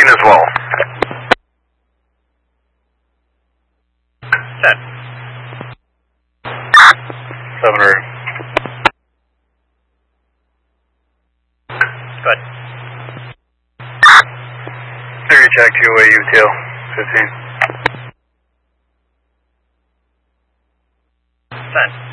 15 as well. 10. 7 or... Good. Area check to UA UTL 15. 10.